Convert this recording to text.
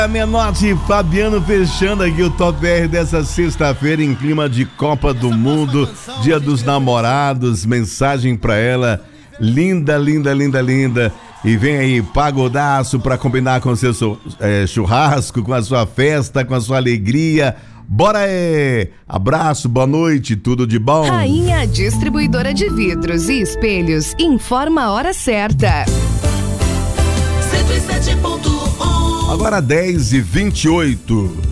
A Menotti Fabiano fechando aqui o Top R dessa sexta-feira em clima de Copa do Mundo, Dia dos Namorados, mensagem pra ela, linda, linda, linda, linda. E vem aí, pagodaço pra combinar com o seu churrasco, com a sua festa, com a sua alegria. Bora aí! Abraço, boa noite, tudo de bom? Rainha Distribuidora de Vidros e Espelhos informa a hora certa. 107.1. Agora 10h28.